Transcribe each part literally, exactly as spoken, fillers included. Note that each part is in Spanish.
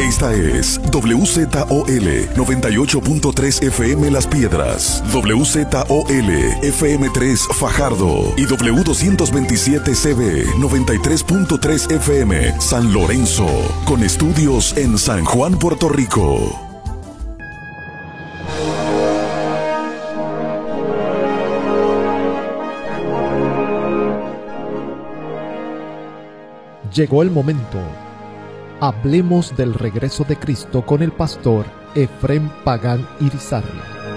Esta es W Z O L noventa y ocho punto tres F M Las Piedras, W Z O L F M tres Fajardo y W doscientos veintisiete C B noventa y tres punto tres F M San Lorenzo, con estudios en San Juan, Puerto Rico. Llegó el momento. Hablemos del regreso de Cristo con el pastor Efrén Pagán Irizarry.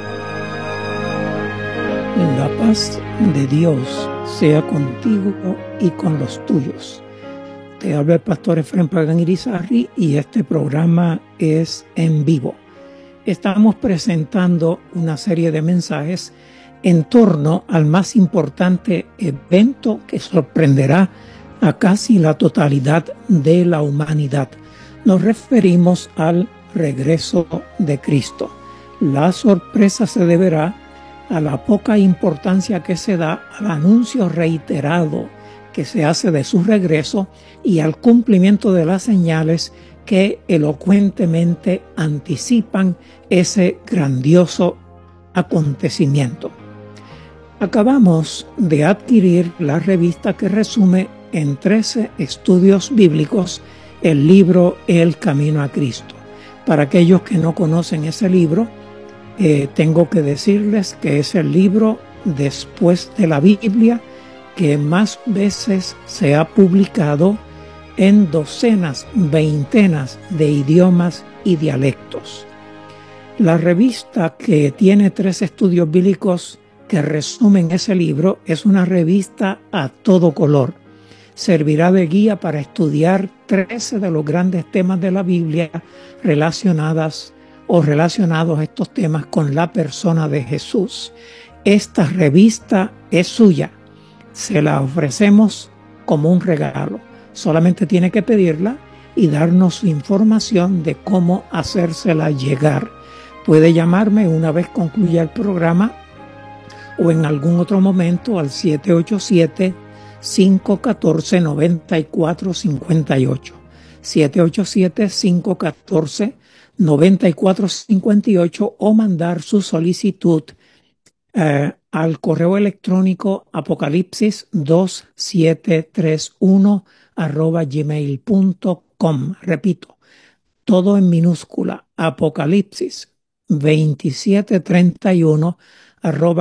La paz de Dios sea contigo y con los tuyos. Te habla el pastor Efrén Pagán Irizarry y este programa es en vivo. Estamos presentando una serie de mensajes en torno al más importante evento que sorprenderá a casi la totalidad de la humanidad. Nos referimos al regreso de Cristo. La sorpresa se deberá a la poca importancia que se da al anuncio reiterado que se hace de su regreso y al cumplimiento de las señales que elocuentemente anticipan ese grandioso acontecimiento. Acabamos de adquirir la revista que resume en trece estudios bíblicos el libro El Camino a Cristo. Para aquellos que no conocen ese libro, eh, tengo que decirles que es el libro después de la Biblia que más veces se ha publicado en docenas, veintenas de idiomas y dialectos. La revista, que tiene tres estudios bíblicos que resumen ese libro, es una revista a todo color. Servirá de guía para estudiar trece de los grandes temas de la Biblia relacionadas o relacionados estos temas con la persona de Jesús. Esta revista es suya. Se la ofrecemos como un regalo. Solamente tiene que pedirla y darnos su información de cómo hacérsela llegar. Puede llamarme una vez concluya el programa o en algún otro momento al siete ocho siete, cinco uno cuatro, nueve cuatro cinco ocho. siete ocho siete, cinco uno cuatro, nueve cuatro cinco ocho o mandar su solicitud eh, al correo electrónico apocalipsis dos siete tres uno arroba gmail punto com. Repito, todo en minúscula, apocalipsis veintisiete treinta y uno arroba